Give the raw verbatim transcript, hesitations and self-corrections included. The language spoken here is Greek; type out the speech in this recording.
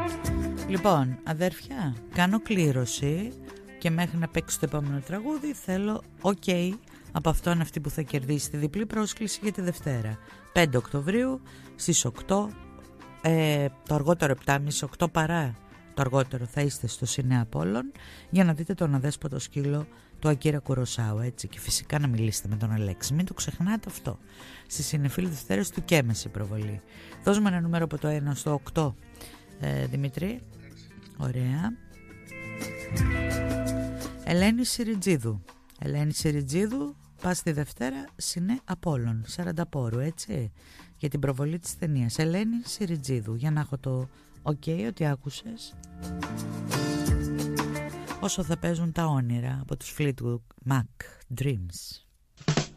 Λοιπόν, αδέρφια, κάνω κλήρωση και μέχρι να παίξει το επόμενο τραγούδι θέλω ok από αυτόν αυτή που θα κερδίσει τη διπλή πρόσκληση για τη Δευτέρα πέντε Οκτωβρίου στις οκτώ, ε, το αργότερο επτά και μισή, οκτώ παρά το αργότερο θα είστε στο Σινέ Απόλλων για να δείτε τον αδέσποτο σκύλο του Ακίρα Κουροσάου, έτσι, και φυσικά να μιλήσετε με τον Αλέξη, μην το ξεχνάτε αυτό. Στις Συνεφίλ Δευτέρες του Κέμεση προβολή. Δώσουμε ένα νούμερο από το ένα στο οκτώ, ε, Δημήτρη. Ωραία. Ελένη Σιριτζίδου. Ελένη Σιριτζίδου, πας τη Δευτέρα Σινέ Απόλλων, σαράντα πόρου, έτσι, για την προβολή της ταινίας. Ελένη Σιριτζίδου, για να έχω το ok ότι άκουσες. Όσο θα παίζουν τα όνειρα από τους Fleetwood Mac Dreams.